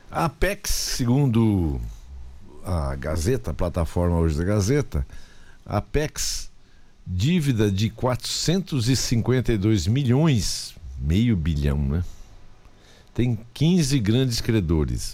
A Apex, segundo a Gazeta, a plataforma hoje da Gazeta, a Apex, dívida de 452 milhões, meio bilhão, né? Tem 15 grandes credores.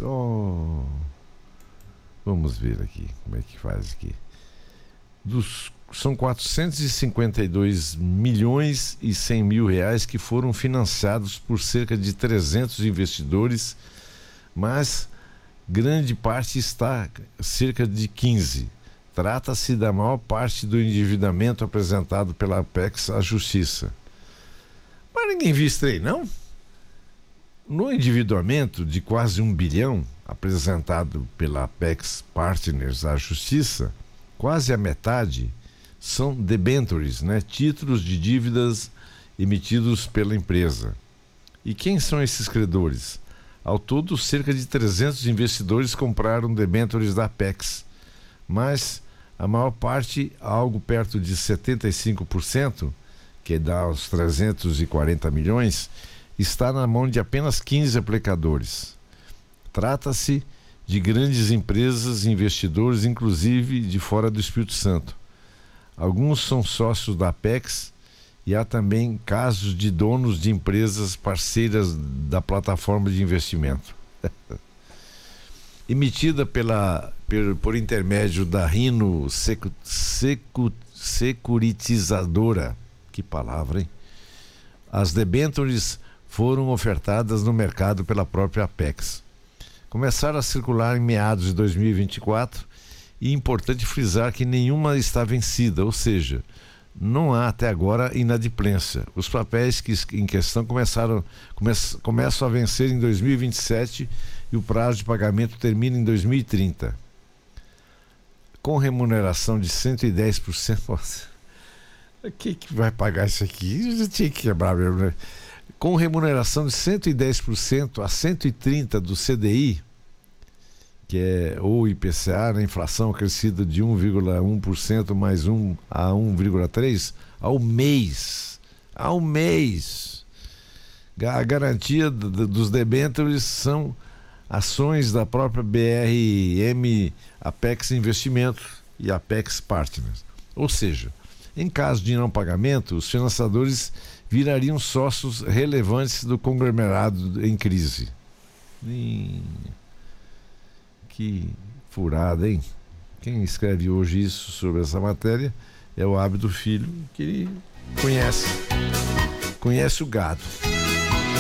Vamos ver aqui, como é que faz aqui. São 452 milhões e 100 mil reais que foram financiados por cerca de 300 investidores, mas grande parte está, cerca de 15. Trata-se da maior parte do endividamento apresentado pela Apex à Justiça. Mas ninguém viu isso aí, não? No endividamento de quase 1 bilhão apresentado pela Apex Partners à Justiça, quase a metade são debentures, né? Títulos de dívidas emitidos pela empresa. E quem são esses credores? Ao todo, cerca de 300 investidores compraram debentures da Apex, mas a maior parte, algo perto de 75%, que dá uns 340 milhões, está na mão de apenas 15 aplicadores. Trata-se de grandes empresas e investidores, inclusive de fora do Espírito Santo. Alguns são sócios da Apex e há também casos de donos de empresas parceiras da plataforma de investimento. Emitida por intermédio da Rino Securitizadora, que palavra, hein? As debêntures foram ofertadas no mercado pela própria Apex. Começaram a circular em meados de 2024 e é importante frisar que nenhuma está vencida, ou seja, não há até agora inadimplência. Os papéis em questão começam a vencer em 2027 e o prazo de pagamento termina em 2030. Com remuneração de 110%, nossa, quem que vai pagar isso aqui? Já tinha que quebrar mesmo, né? Com remuneração de 110% a 130% do CDI, que é o IPCA, na inflação crescida de 1,1% mais 1 a 1,3% ao mês. Ao mês. A garantia dos debêntures são ações da própria BRM Apex Investimentos e Apex Partners. Ou seja, em caso de não pagamento, os financiadores virariam sócios relevantes do conglomerado em crise. Que furada, hein? Quem escreve hoje isso sobre essa matéria é o Ábido Filho, que ele conhece o gado.